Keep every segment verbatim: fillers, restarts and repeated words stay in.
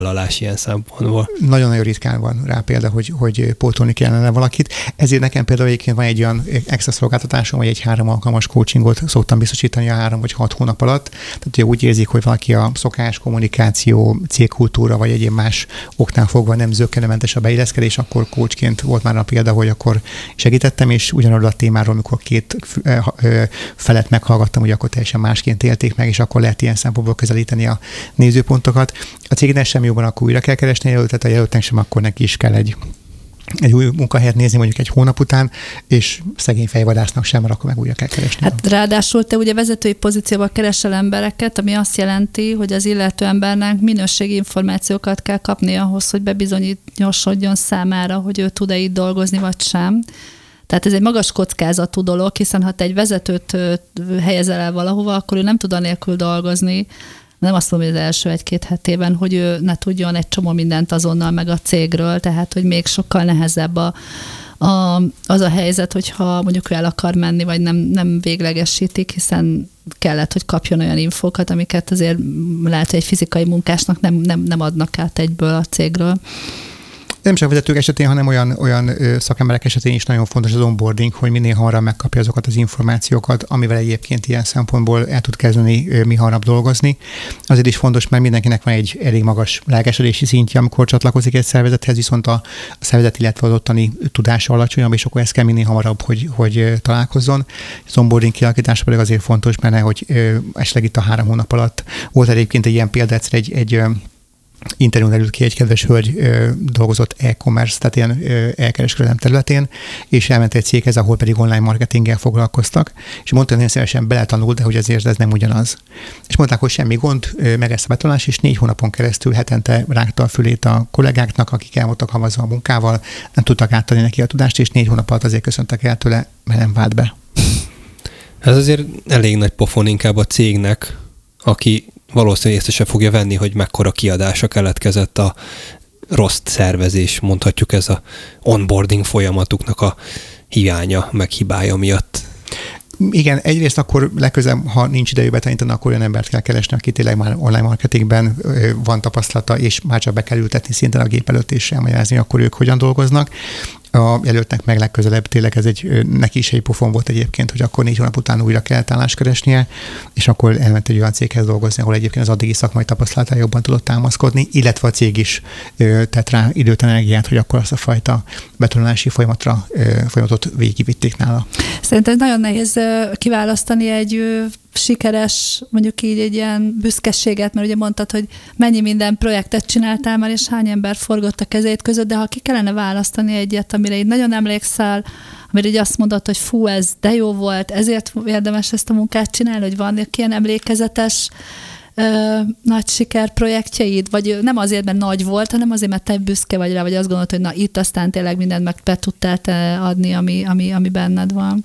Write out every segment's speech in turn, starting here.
vállalás ilyen szempontból. Nagyon-nagyon ritkán van rá példa, hogy, hogy pótolni kellene valakit. Ezért nekem például egyébként van egy olyan extra szolgáltatásom, vagy egy három alkalmas coachingot szoktam biztosítani a három vagy hat hónap alatt. Tehát ugye úgy érzik, hogy valaki a szokás, kommunikáció, cégkultúra, vagy egyéb más oknál fogva nem zökkenőmentes a beilleszkedés, akkor coachként volt már a példa, hogy akkor segítettem, és ugyanarról a témáról, amikor két felet meghallgattam, hogy akkor teljesen másként élték meg, és akkor lehet ilyen szempontból közelíteni a nézőpontokat. A cégnek sem jobban, akkor újra kell keresni a jelöltet, a jelöltnek sem, akkor neki is kell egy, egy új munkahelyet nézni mondjuk egy hónap után, és szegény fejvadásznak sem, mert akkor meg újra kell keresni. Hát ráadásul te ugye vezetői pozícióban keresel embereket, ami azt jelenti, hogy az illető embernek minőségi információkat kell kapni ahhoz, hogy bebizonyosodjon számára, hogy ő tud-e itt dolgozni, vagy sem. Tehát ez egy magas kockázatú dolog, hiszen ha te egy vezetőt helyezel el valahova, akkor ő nem tud anélkül dolgozni, nem azt mondom, hogy az első egy-két hetében, hogy ő ne tudjon egy csomó mindent azonnal meg a cégről, tehát hogy még sokkal nehezebb a, a, az a helyzet, hogyha mondjuk ő el akar menni, vagy nem, nem véglegesítik, hiszen kellett, hogy kapjon olyan infókat, amiket azért lehet, hogy egy fizikai munkásnak nem, nem, nem adnak át egyből a cégről. Nem csak vezetők esetén, hanem olyan, olyan szakemberek esetén is nagyon fontos az onboarding, hogy minél hamarabb megkapja azokat az információkat, amivel egyébként ilyen szempontból el tud kezdeni mi hamarabb dolgozni. Azért is fontos, mert mindenkinek van egy elég magas lelkesedési szintje, amikor csatlakozik egy szervezethez, viszont a szervezet, illetve az ottani tudása alacsonyabb, és akkor ez kell minél hamarabb, hogy, hogy találkozzon. Az onboarding kialakítása pedig azért fontos, mert nehogy esetleg itt a három hónap alatt volt egyébként egy ilyen példa, egyszer egy, egy interjún derült ki, egy kedves hölgy ö, dolgozott e-commerce, tehát ilyen ö, elkereskedelem területén, és elment egy céghez, ahol pedig online marketinggel foglalkoztak, és mondta, hogy nagyon szívesen beletanult, de hogy azért ez nem ugyanaz. És mondták, hogy semmi gond, ö, meg ezt a betanulás, és négy hónapon keresztül hetente rágta a fülét a kollégáknak, akik el voltak havazva a munkával, nem tudtak átadni neki a tudást, és négy hónap alatt azért köszöntek el tőle, mert nem vált be. Ez azért elég nagy pofon inkább a cégnek, aki valószínűleg észre se fogja venni, hogy mekkora kiadása keletkezett a rossz szervezés, mondhatjuk ez a onboarding folyamatuknak a hiánya, meg hibája miatt. Igen, egyrészt akkor legközelebb, ha nincs idejű betanítani, akkor olyan embert kell keresni, aki tényleg már online marketingben van tapasztalata, és már csak be kell ültetni szinten a gép előtt, és elmagyarázni, akkor ők hogyan dolgoznak. A jelöltnek meg legközelebb tényleg ez egy, neki is egy pofon volt egyébként, hogy akkor négy hónap után újra kell állást keresnie, és akkor elment egy olyan céghez dolgozni, ahol egyébként az addigi szakmai tapasztalatán jobban tudott támaszkodni, illetve a cég is tett rá időt, energiát, hogy akkor azt a fajta betanulási folyamatra, folyamatot végigvitték nála. Szerintem nagyon nehéz kiválasztani egy sikeres, mondjuk így egy ilyen büszkeséget, mert ugye mondtad, hogy mennyi minden projektet csináltál már, és hány ember forgott a kezét között, de ha ki kellene választani egyet, amire így nagyon emlékszel, amire így azt mondod, hogy fú, ez de jó volt, ezért érdemes ezt a munkát csinálni, hogy van ilyen emlékezetes ö, nagy sikerprojektjeid, vagy nem azért, mert nagy volt, hanem azért, mert te büszke vagy rá, vagy azt gondolod, hogy na itt aztán tényleg mindent meg be tudtál te adni, ami, ami, ami benned van.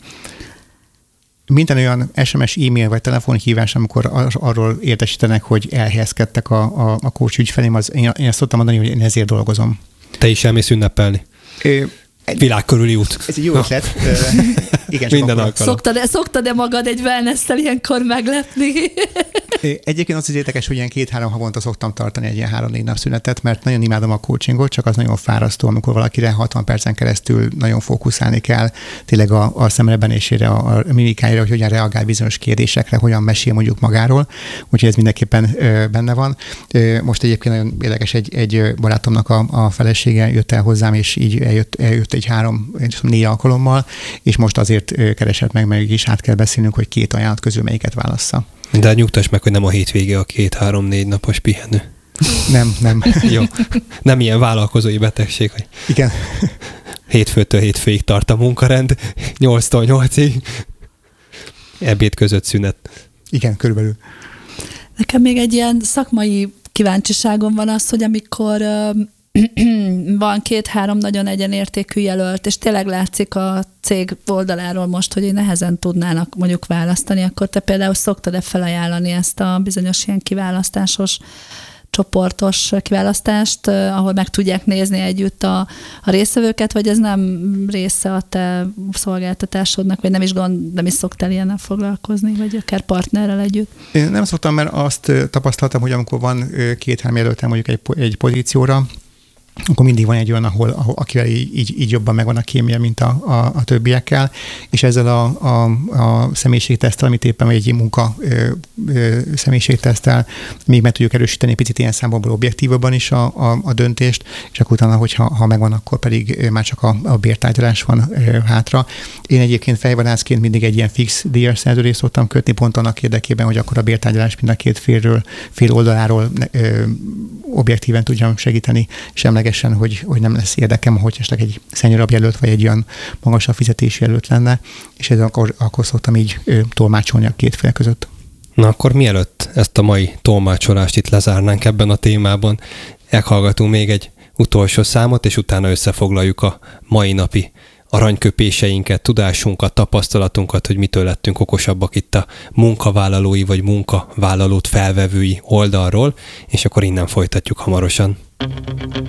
Minden olyan es em es, e-mail vagy telefonhívás, amikor ar- arról értesítenek, hogy elhelyezkedtek a, a, a coach ügyfelém, az én, én ezt szoktam mondani, hogy én ezért dolgozom. Te is elmész ünnepelni. Ö, Világ körüli út. Ez egy jó ötlet. Igen, minden alkalom. Szoktad-e, szoktad-e magad egy wellness-tel ilyenkor meglepni? Egyébként az is érdekes, hogy ilyen két-három havonta szoktam tartani egy ilyen három-négy nap szünetet, mert nagyon imádom a coachingot, csak az nagyon fárasztó, amikor valakire hatvan percen keresztül nagyon fókuszálni kell, tényleg a, a szemrebenésére, a, a mimikájára, hogy hogyan reagál bizonyos kérdésekre, hogyan mesél mondjuk magáról, úgyhogy ez mindenképpen ö, benne van. Ö, most egyébként nagyon érdekes, egy, egy barátomnak a, a felesége jött el hozzám, és így eljött, eljött egy három, négy alkalommal, és most azért keresett meg, meg is át kell beszélnünk, hogy két ajánlat közül melyiket válassza. De nyugtass meg, hogy nem a hétvége a két-három-négy napos pihenő. Nem, nem. Jó. Nem ilyen vállalkozói betegség, hogy igen. Hétfőtől hétfőig tart a munkarend, nyolctól nyolcig, ebéd között szünet. Igen, körülbelül. Nekem még egy ilyen szakmai kíváncsiságom van az, hogy amikor van két-három nagyon egyenértékű jelölt, és tényleg látszik a cég oldaláról most, hogy nehezen tudnának mondjuk választani, akkor te például szoktad-e felajánlani ezt a bizonyos ilyen kiválasztásos csoportos kiválasztást, ahol meg tudják nézni együtt a, a résztvevőket, vagy ez nem része a te szolgáltatásodnak, vagy nem is gond, nem is szoktál ilyennel foglalkozni, vagy akár partnerrel együtt? Én nem szoktam, mert azt tapasztaltam, hogy amikor van két-három jelöltem mondjuk egy, egy pozícióra, akkor mindig van egy olyan, ahol, ahol akivel így, így jobban megvan a kémia, mint a, a, a többiekkel, és ezzel a, a, a személyiségteszttel, amit éppen egy munka ö, ö, személyiségteszttel, még meg tudjuk erősíteni picit ilyen számomból objektívabban is a, a, a döntést, és akkor utána, hogyha ha megvan, akkor pedig már csak a, a bértárgyalás van ö, hátra. Én egyébként fejvadászként mindig egy ilyen fix díjas szerződést szoktam kötni, pont annak érdekében, hogy akkor a bértárgyalás mind a két félről, fél oldaláról ö, objektíven tudjam segíteni, semlegesen, hogy, hogy nem lesz érdekem, hogy esetleg egy szenyorabb jelölt, vagy egy olyan magasabb fizetési jelölt lenne, és ez akkor, akkor szoktam így ö, tolmácsolni a két fél között. Na akkor mielőtt ezt a mai tolmácsolást itt lezárnánk ebben a témában, meghallgatunk még egy utolsó számot, és utána összefoglaljuk a mai napi aranyköpéseinket, tudásunkat, tapasztalatunkat, hogy mitől lettünk okosabbak itt a munkavállalói vagy munkavállalót felvevői oldalról, és akkor innen folytatjuk hamarosan.